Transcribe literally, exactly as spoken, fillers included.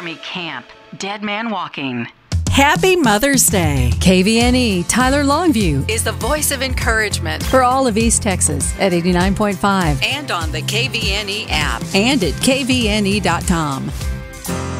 Army Camp. Dead Man Walking. Happy Mother's Day. K V N E Tyler Longview Is the voice of encouragement. for all of East Texas at eighty-nine point five And on the K V N E app. and at K V N E dot com.